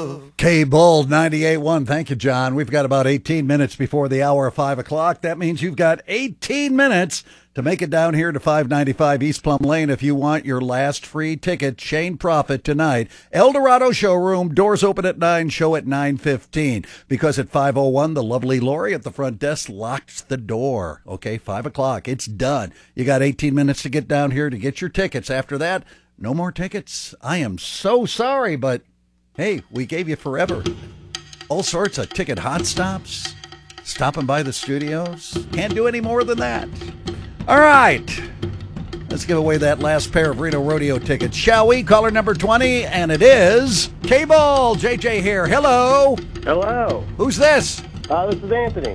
K-Bull 98.1. Thank you, John. We've got about 18 minutes before the hour of 5 o'clock. That means you've got 18 minutes to make it down here to 595 East Plum Lane if you want your last free ticket. Shane Profit tonight. El Dorado Showroom. Doors open at 9, show at 9:15. Because at 5:01, the lovely Lori at the front desk locked the door. Okay, 5 o'clock. It's done. You got 18 minutes to get down here to get your tickets. After that, no more tickets. I am so sorry, but hey, we gave you forever. All sorts of ticket hot stops, stopping by the studios. Can't do any more than that. All right. Let's give away that last pair of Reno Rodeo tickets, shall we? Caller number 20, and it is K-Ball. JJ here. Hello. Hello. Who's this? This is Anthony.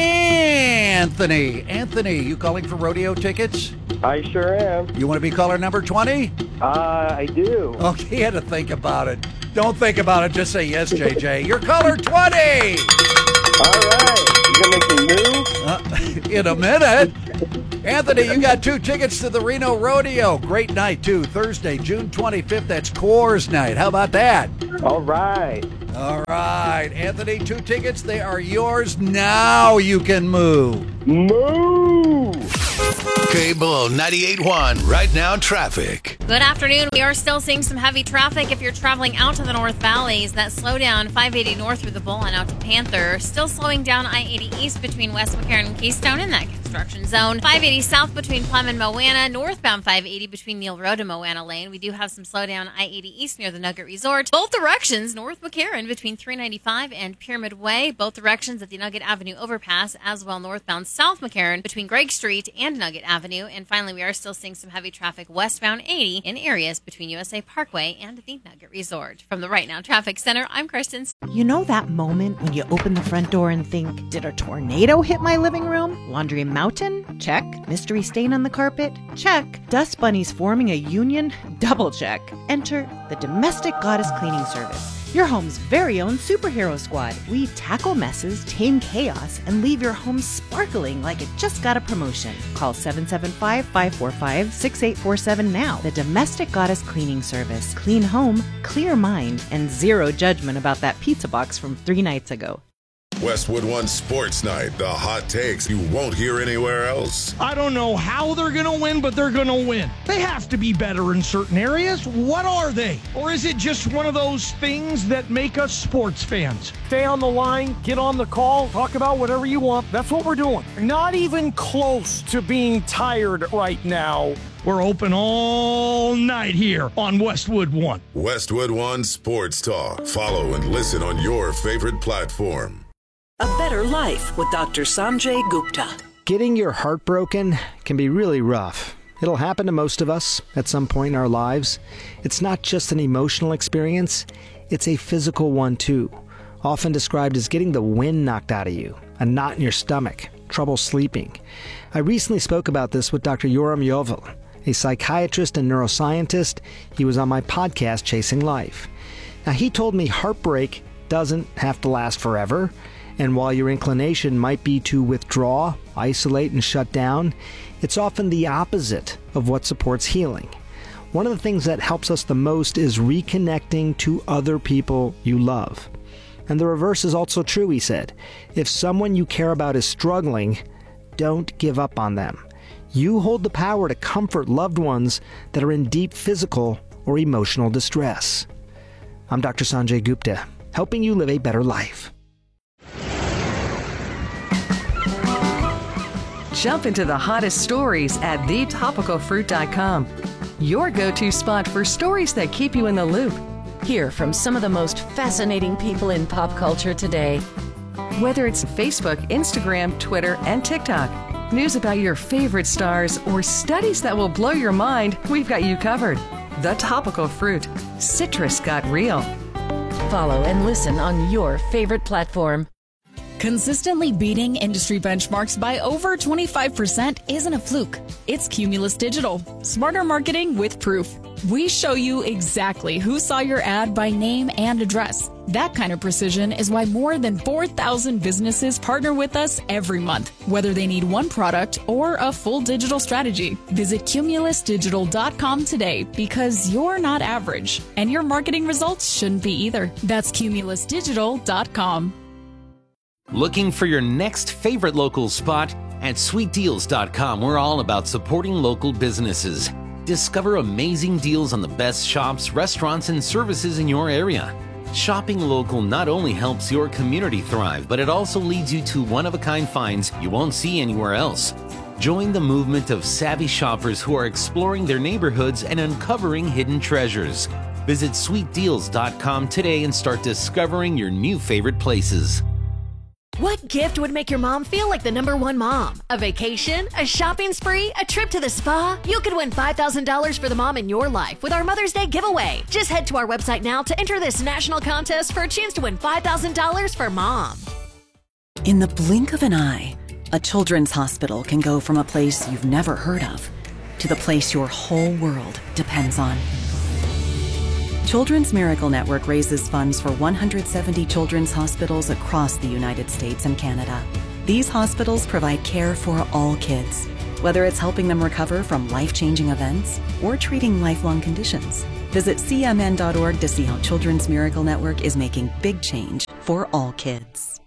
Anthony, you calling for rodeo tickets? I sure am. You want to be caller number 20? I do. Okay, you had to think about it. Don't think about it. Just say yes, JJ. You're caller 20. All right. You gonna make me move? In a minute. Anthony, you got 2 tickets to the Reno Rodeo. Great night, too. Thursday, June 25th. That's Coors Night. How about that? All right. All right. Anthony, 2 tickets. They are yours. Now you can move. Move! K-Bull 98.1, right now traffic. Good afternoon. We are still seeing some heavy traffic if you're traveling out to the North Valleys. That slowdown, 580 north through the Bull and out to Panther. Still slowing down I-80 east between West McCarran and Keystone in that construction zone. 580 south between Plum and Moana. Northbound 580 between Neal Road and Moana Lane. We do have some slowdown I-80 east near the Nugget Resort. Both directions, North McCarran between 395 and Pyramid Way. Both directions at the Nugget Avenue overpass, as well northbound South McCarran between Gregg Street and Nugget Avenue. And finally, we are still seeing some heavy traffic westbound 80 in areas between USA Parkway and the Nugget Resort. From the Right Now Traffic Center, I'm Kristen. You know that moment when you open the front door and think, did a tornado hit my living room? Laundry Mountain? Check. Mystery stain on the carpet? Check. Dust bunnies forming a union? Double check. Enter the Domestic Goddess Cleaning Service, your home's very own superhero squad. We tackle messes, tame chaos, and leave your home sparkling like it just got a promotion. Call 775-545-6847 now. The Domestic Goddess Cleaning Service. Clean home, clear mind, and zero judgment about that pizza box from 3 nights ago. Westwood One Sports Night, the hot takes you won't hear anywhere else. I don't know how they're going to win, but they're going to win. They have to be better in certain areas. What are they? Or is it just one of those things that make us sports fans? Stay on the line, get on the call, talk about whatever you want. That's what we're doing. Not even close to being tired right now. We're open all night here on Westwood One. Westwood One Sports Talk. Follow and listen on your favorite platform. A Better Life with Dr. Sanjay Gupta. Getting your heart broken can be really rough. It'll happen to most of us at some point in our lives. It's not just an emotional experience, it's a physical one too. Often described as getting the wind knocked out of you, a knot in your stomach, trouble sleeping. I recently spoke about this with Dr. Yoram Yovel, a psychiatrist and neuroscientist. He was on my podcast, Chasing Life. Now, he told me heartbreak doesn't have to last forever. And while your inclination might be to withdraw, isolate, and shut down, it's often the opposite of what supports healing. One of the things that helps us the most is reconnecting to other people you love. And the reverse is also true, he said. If someone you care about is struggling, don't give up on them. You hold the power to comfort loved ones that are in deep physical or emotional distress. I'm Dr. Sanjay Gupta, helping you live a better life. Jump into the hottest stories at thetopicalfruit.com. Your go-to spot for stories that keep you in the loop. Hear from some of the most fascinating people in pop culture today. Whether it's Facebook, Instagram, Twitter, and TikTok, news about your favorite stars, or studies that will blow your mind, we've got you covered. The Topical Fruit. Citrus got real. Follow and listen on your favorite platform. Consistently beating industry benchmarks by over 25% isn't a fluke. It's Cumulus Digital. Smarter marketing with proof. We show you exactly who saw your ad by name and address. That kind of precision is why more than 4,000 businesses partner with us every month, whether they need one product or a full digital strategy. Visit cumulusdigital.com today because you're not average, and your marketing results shouldn't be either. That's cumulusdigital.com. Looking for your next favorite local spot? At sweetdeals.com, we're all about supporting local businesses. Discover amazing deals on the best shops, restaurants, and services in your area. Shopping local not only helps your community thrive, but it also leads you to one-of-a-kind finds you won't see anywhere else. Join the movement of savvy shoppers who are exploring their neighborhoods and uncovering hidden treasures. Visit sweetdeals.com today and start discovering your new favorite places. What gift would make your mom feel like the #1 mom? A vacation? A shopping spree? A trip to the spa? You could win $5,000 for the mom in your life with our Mother's Day giveaway. Just head to our website now to enter this national contest for a chance to win $5,000 for mom. In the blink of an eye, a children's hospital can go from a place you've never heard of to the place your whole world depends on. Children's Miracle Network raises funds for 170 children's hospitals across the United States and Canada. These hospitals provide care for all kids, whether it's helping them recover from life-changing events or treating lifelong conditions. Visit cmn.org to see how Children's Miracle Network is making big change for all kids.